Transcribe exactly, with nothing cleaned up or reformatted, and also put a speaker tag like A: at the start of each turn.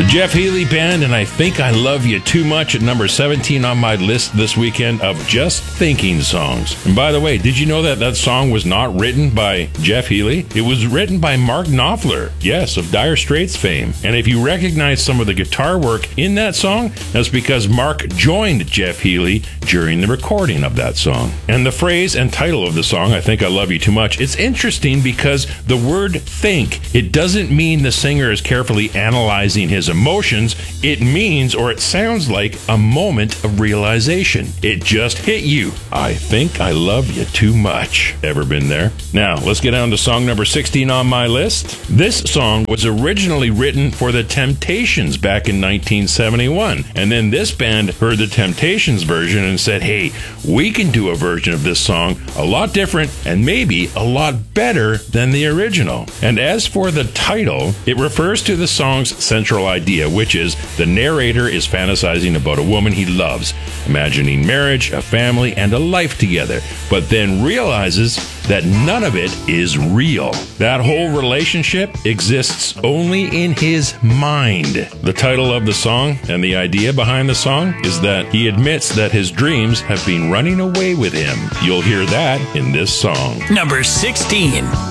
A: The Jeff Healey Band, and I Think I Love You Too Much at number seventeen on my list this weekend of just thinking songs. And by the way, did you know that that song was not written by Jeff Healey? It was written by Mark Knopfler, yes, of Dire Straits fame. And if you recognize some of the guitar work in that song, that's because Mark joined Jeff Healey during the recording of that song. And the phrase and title of the song, I Think I Love You Too Much, it's interesting because the word think, it doesn't mean the singer is carefully analyzing his emotions. It means, or it sounds like, a moment of realization. It just hit you. I think I love you too much. Ever been there? Now, let's get on to song number sixteen on my list. This song was originally written for the Temptations back in nineteen seventy-one. And then this band heard the Temptations version and said, hey, we can do a version of this song a lot different and maybe a lot better than the original. And as for the title, it refers to the song's central idea, which is the narrator is fantasizing about a woman he loves, imagining marriage, a family, and a life together, but then realizes that none of it is real. That whole relationship exists only in his mind. The title of the song and the idea behind the song is that he admits that his dreams have been running away with him. You'll hear that in this song.
B: Number sixteen.